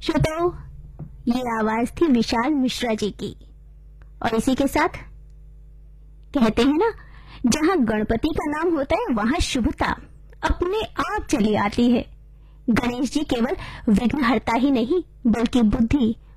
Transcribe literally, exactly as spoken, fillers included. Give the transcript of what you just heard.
श्रोताओ, ये आवाज थी विशाल मिश्रा जी की। और इसी के साथ कहते हैं ना, जहां गणपति का नाम होता है वहां शुभता अपने आप चली आती है। गणेश जी केवल विघ्नहर्ता ही नहीं बल्कि बुद्धि